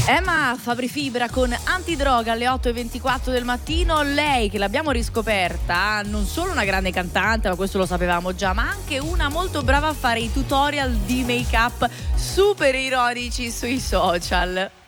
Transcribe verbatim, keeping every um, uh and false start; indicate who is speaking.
Speaker 1: Emma Fabri Fibra con Antidroga alle otto e ventiquattro del mattino. Lei che l'abbiamo riscoperta non solo una grande cantante, ma questo lo sapevamo già, ma anche una molto brava a fare i tutorial di make up super ironici sui social.